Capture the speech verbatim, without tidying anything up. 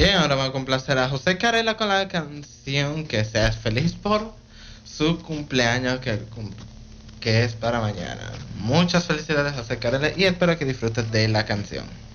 Bien, ahora vamos a complacer a José Carela con la canción Que Seas Feliz por su cumpleaños que, cum- que es para mañana. Muchas felicidades, José Carela, y espero que disfrutes de la canción.